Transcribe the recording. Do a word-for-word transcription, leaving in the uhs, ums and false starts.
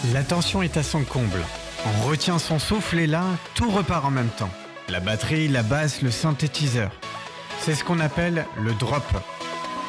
L'attention est à son comble. On retient son souffle et là, tout repart en même temps. La batterie, la basse, le synthétiseur. C'est ce qu'on appelle le drop.